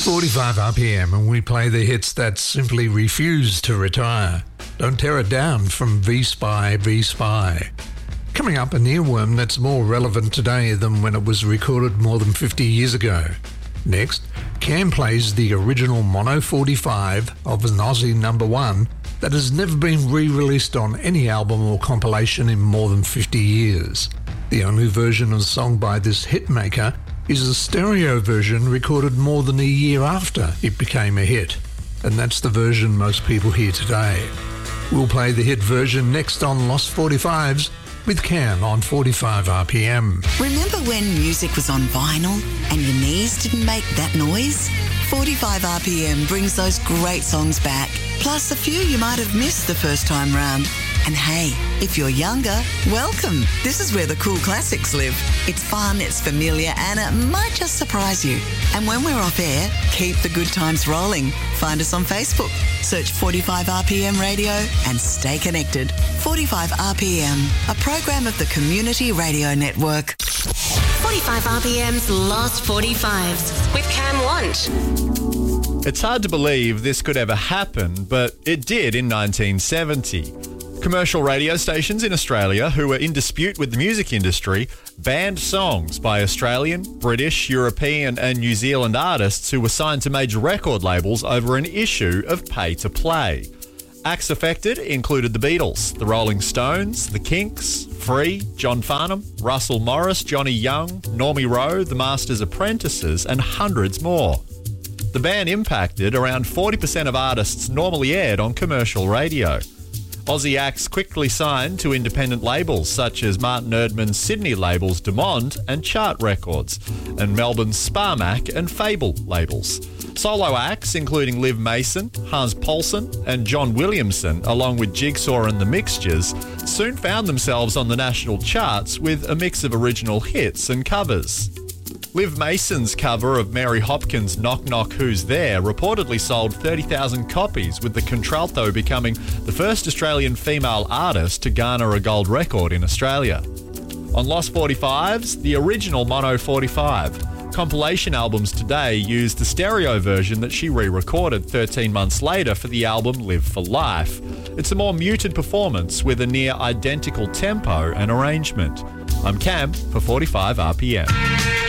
45 RPM, and we play the hits that simply refuse to retire. Don't Tear It Down from V-Spy, V-Spy. Coming up, an earworm that's more relevant today than when it was recorded more than 50 years ago. Next, Cam plays the original Mono 45 of an Aussie number one that has never been re-released on any album or compilation in more than 50 years. The only version of the song by this hitmaker is a stereo version recorded more than a year after it became a hit, and that's the version most people hear today. We'll play the hit version next on Lost 45s with Cam on 45 RPM. Remember when music was on vinyl and your knees didn't make that noise? 45 RPM brings those great songs back, plus a few you might have missed the first time round. And hey, if you're younger, welcome. This is where the cool classics live. It's fun, it's familiar, and it might just surprise you. And when we're off air, keep the good times rolling. Find us on Facebook. Search 45 RPM Radio and stay connected. 45 RPM, a program of the Community Radio Network. 45 RPM's Lost 45s with Cam Want. It's hard to believe this could ever happen, but it did in 1970. Commercial radio stations in Australia who were in dispute with the music industry banned songs by Australian, British, European and New Zealand artists who were signed to major record labels over an issue of pay-to-play. Acts affected included the Beatles, the Rolling Stones, the Kinks, Free, John Farnham, Russell Morris, Johnny Young, Normie Rowe, the Masters Apprentices and hundreds more. The ban impacted around 40% of artists normally aired on commercial radio. Aussie acts quickly signed to independent labels such as Martin Erdman's Sydney labels Demond and Chart Records, and Melbourne's Sparmac and Fable labels. Solo acts including Liv Mason, Hans Paulson and John Williamson, along with Jigsaw and the Mixtures, soon found themselves on the national charts with a mix of original hits and covers. Liv Mason's cover of Mary Hopkins' Knock Knock Who's There reportedly sold 30,000 copies, with the contralto becoming the first Australian female artist to garner a gold record in Australia. On Lost 45s, the original Mono 45. Compilation albums today use the stereo version that she re-recorded 13 months later for the album Live for Life. It's a more muted performance with a near identical tempo and arrangement. I'm Cam for 45 RPM.